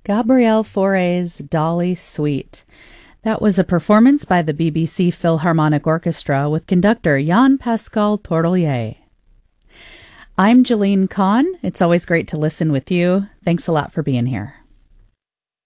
Gabrielle Fauré's Dolly Suite. That was a performance by the BBC Philharmonic Orchestra with conductor Jean-Pascal Tourtellier. I'm Jeline Kahn. It's always great to listen with you. Thanks a lot for being here.